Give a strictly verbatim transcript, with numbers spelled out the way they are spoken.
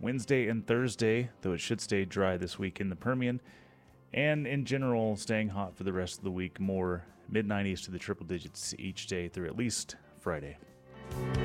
Wednesday and Thursday, though it should stay dry this week in the Permian. And in general, staying hot for the rest of the week, more mid nineties to the triple digits each day through at least Friday.